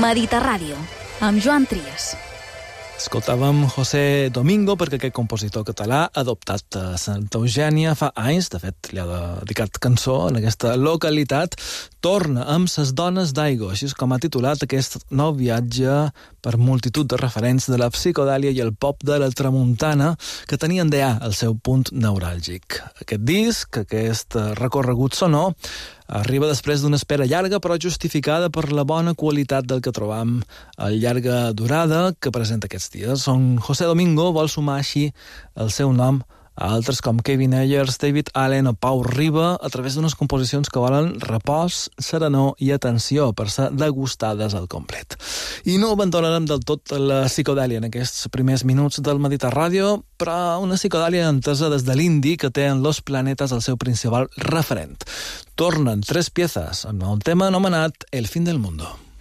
Mediterràdio, amb Joan Trias. Escoltàvem José Domingo perquè aquest compositor català adoptat a Santa Eugènia fa anys, de fet li ha dedicat cançó en aquesta localitat, torna amb ses dones d'aigua, així és com ha titulat aquest nou viatge per multitud de referents de la psicodèlia i el pop de la tramuntana que tenien d'allà el seu punt neuràlgic. Aquest disc, aquest recorregut sonor, arriba després d'una espera llarga però justificada per la bona qualitat del que trobam a llarga durada que presenta aquests dies, on José Domingo vol sumar així el seu nom a altres com Kevin Ayers, David Allen o Pau Riba a través d'unes composicions que volen repòs, serenor i atenció per ser degustades al complet. I no abandonarem del tot la psicodèlia en aquests primers minuts del Mediterràdio, però una psicodèlia entesa des de l'indi que té en Los Planetas el seu principal referent. Tornen 3 piezas amb un tema anomenat El fin del mundo.